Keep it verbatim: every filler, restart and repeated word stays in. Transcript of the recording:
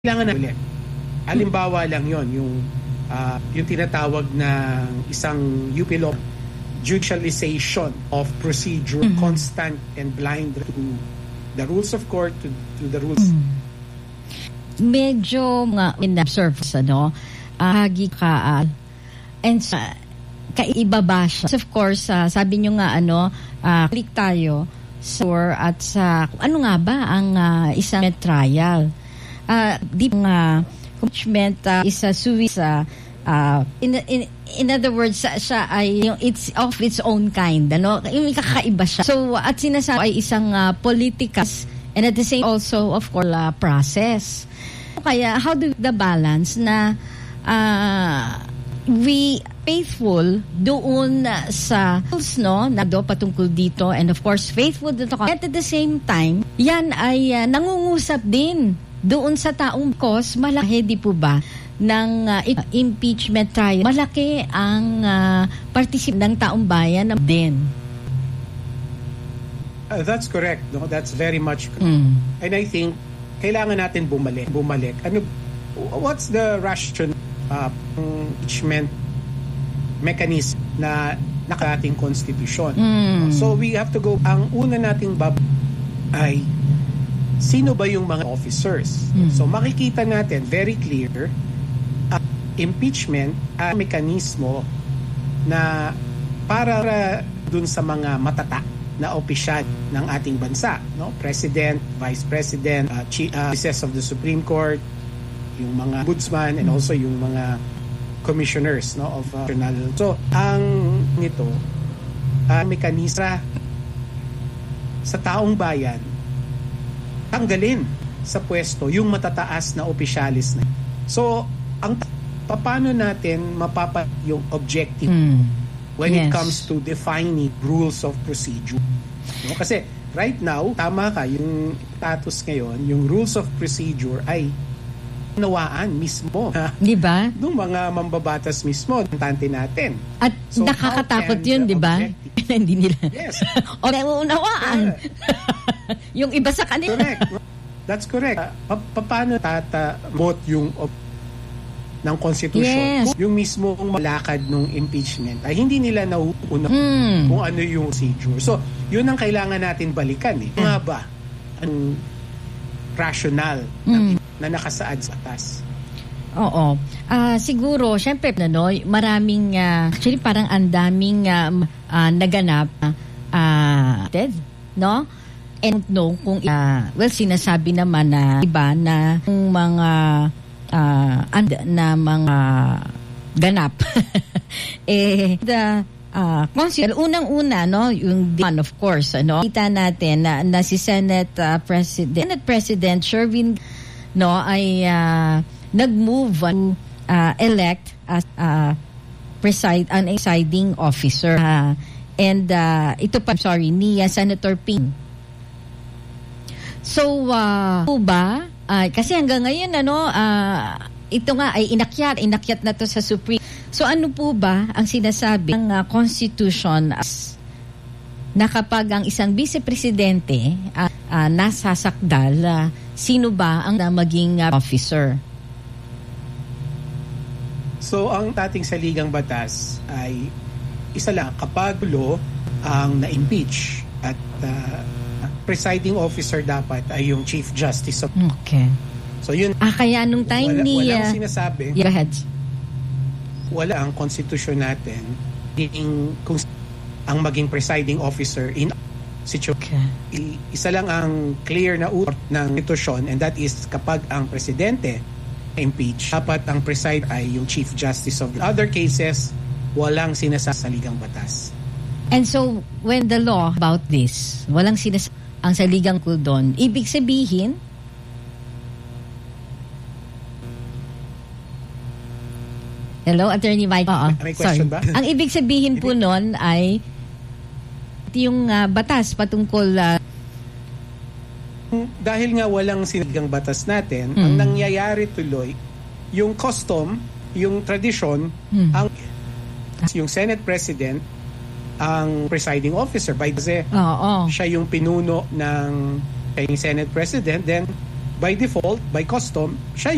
Kailangan na ulit. Halimbawa lang yon yung uh, yung tinatawag ng isang U P law, judicialization of procedure, mm-hmm. constant and blind to the rules of court, to, to the rules. Mm-hmm. Medyo nga in-observe sa no, ahagi ka, uh, and sa, kaiba siya. Of course, uh, sabi nyo nga, ano, uh, click tayo sa at sa, ano nga ba ang uh, isang trial? Uh, di nga, impeachment uh, is a suis, uh, uh, in, in, in other words, siya ay, yung, it's of its own kind, ano? Yung kakaiba siya. So, at sinasabi ay isang uh, political and at the same also, of course, uh, process. Kaya, how do the balance na uh, we faithful doon sa rules, no, na do patungkol dito, and of course faithful dito, at at the same time yan ay uh, nangungusap din doon sa taong cause. Malaki di po ba ng uh, impeachment trial, malaki ang uh, particip ng taong bayan din. Uh, that's correct, no? That's very much correct. Mm. And I think kailangan natin bumalik bumalik ano, what's the rational uh, impeachment mechanism na nakarating konstitusyon. Mm. So we have to go, ang una nating bab ay sino ba yung mga officers. Mm. So makikita natin very clear, uh, impeachment ay uh, mekanismo na para dun sa mga matata na opisyal ng ating bansa, no? President, Vice President, uh, Chief uh, Justice of the Supreme Court, yung mga ombudsman, and also yung mga commissioners, no, of uh, national. So ang nito ang uh, mekanismo sa taong bayan tanggalin sa pwesto yung matataas na opisyalis na. So ang paano natin mapapa yung objective mm. when yes. it comes to defining rules of procedure, no? Kasi right now tama ka, yung status ngayon, yung rules of procedure ay nawaan mismo, di ba? Nung mga mambabatas mismo, tante natin. At so, nakakatakot yun, di ba? Hindi nila. Yes. O naunawaan. Yung iba sa kanila. Correct. That's correct. Pa- paano tatamot yung op- ng konstitusyon? Yes. Yung mismo malakad ng impeachment ay hindi nila nauuna hmm. kung ano yung procedure. So, yun ang kailangan natin balikan. Eh. Nga ba ang rational ng hmm. na nakasaad sa atas? Oo. Uh, siguro, syempre, no, maraming, uh, actually parang ang daming uh, uh, naganap, uh, dead, no? And no, kung, uh, well, sinasabi naman na iba na yung mga, uh, and, na mga ganap. eh, the, uh, consider, unang-una, no, yung one, of course, ano, kita natin na, na si Senate uh, President, Senate President Sherwin, no, ay uh, nag-move to uh, elect as uh, preside an presiding officer, uh, and uh, ito pa, sorry, ni uh, Senator Ping. So uh, po ba uh, kasi hanggang ngayon, ano, uh, ito nga ay inakyat inakyat na to sa Supreme. So ano po ba ang sinasabi ng uh, Constitution as na kapag ang isang vice-presidente uh, uh, nasasakdal, uh, sino ba ang uh, maging uh, officer? So ang ating saligang batas ay isa lang, kapag law ang na-impeach at uh, presiding officer dapat ay yung Chief Justice of... Okay. So yun. Ah, kaya nung time wala, ni... Walang uh, sinasabi. Go ahead. Wala ang konstitusyon natin in, kung ang maging presiding officer in situation. Okay. Isa lang ang clear na utot ng institusyon, and that is kapag ang presidente impeach, dapat ang preside ay yung Chief Justice of the other cases, walang sinasasaligang batas. And so, when the law about this, walang sinas ang saligang kuldon, ibig sabihin, hello, Attorney Mike. Oo, may question ba? Ang ibig sabihin po nun ay yung uh, batas patungkol uh, dahil nga walang sinigang batas natin, mm. ang nangyayari tuloy, yung custom, yung tradisyon, mm. ang yung Senate President ang presiding officer by kasi oh, oh. siya yung pinuno ng Senate President, then by default, by custom, siya